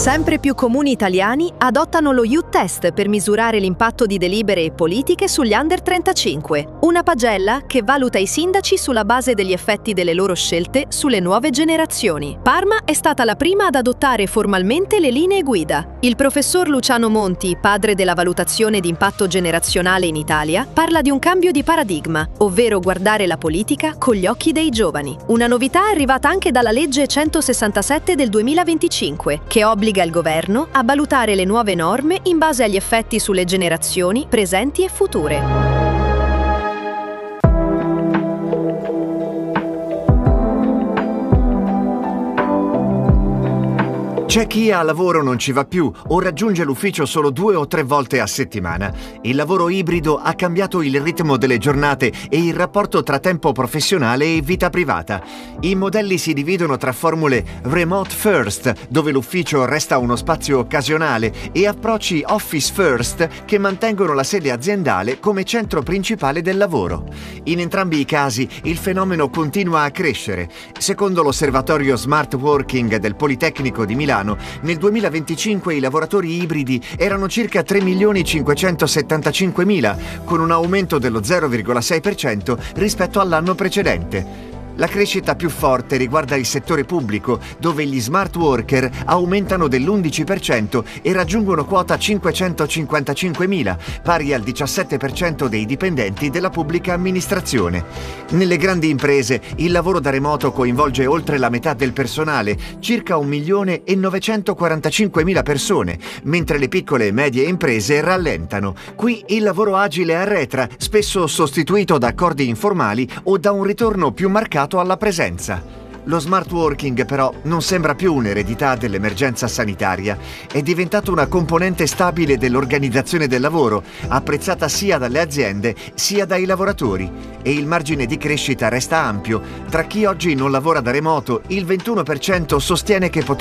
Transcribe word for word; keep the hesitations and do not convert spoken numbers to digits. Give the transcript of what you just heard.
Sempre più comuni italiani adottano lo Youth Test per misurare l'impatto di delibere e politiche sugli under trentacinque, una pagella che valuta i sindaci sulla base degli effetti delle loro scelte sulle nuove generazioni. Parma è stata la prima ad adottare formalmente le linee guida. Il professor Luciano Monti, padre della valutazione di impatto generazionale in Italia, parla di un cambio di paradigma, ovvero guardare la politica con gli occhi dei giovani. Una novità è arrivata anche dalla legge centosessantasette del duemilaventicinque, che obbliga il governo a valutare le nuove norme in base agli effetti sulle generazioni presenti e future. C'è chi al lavoro non ci va più o raggiunge l'ufficio solo due o tre volte a settimana. Il lavoro ibrido ha cambiato il ritmo delle giornate e il rapporto tra tempo professionale e vita privata. I modelli si dividono tra formule remote first, dove l'ufficio resta uno spazio occasionale, e approcci office first, che mantengono la sede aziendale come centro principale del lavoro. In entrambi i casi il fenomeno continua a crescere. Secondo l'osservatorio Smart Working del Politecnico di Milano, nel duemilaventicinque i lavoratori ibridi erano circa tre milioni cinquecentosettantacinquemila, con un aumento dello zero virgola sei per cento rispetto all'anno precedente. La crescita più forte riguarda il settore pubblico, dove gli smart worker aumentano dell'undici per cento e raggiungono quota cinquecentocinquantacinquemila, pari al diciassette per cento dei dipendenti della pubblica amministrazione. Nelle grandi imprese il lavoro da remoto coinvolge oltre la metà del personale, circa un milione e novecentoquarantacinquemila persone, mentre le piccole e medie imprese rallentano. Qui il lavoro agile arretra, spesso sostituito da accordi informali o da un ritorno più marcato alla presenza. Lo smart working però non sembra più un'eredità dell'emergenza sanitaria, è diventato una componente stabile dell'organizzazione del lavoro, apprezzata sia dalle aziende sia dai lavoratori, e il margine di crescita resta ampio. Tra chi oggi non lavora da remoto, il ventuno per cento sostiene che potrebbe